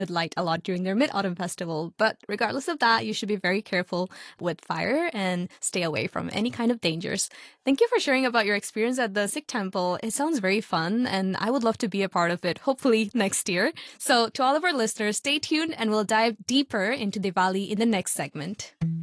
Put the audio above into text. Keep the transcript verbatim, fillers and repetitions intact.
light a lot during their Mid-Autumn Festival. But regardless of that, you should be very careful with fire and stay away from any kind of dangers. Thank you for sharing about your experience at the Sikh temple. It sounds very fun, and I would love to be a part of it, hopefully next year. So, to all of our listeners, stay tuned and we'll dive deeper into Diwali in the next segment.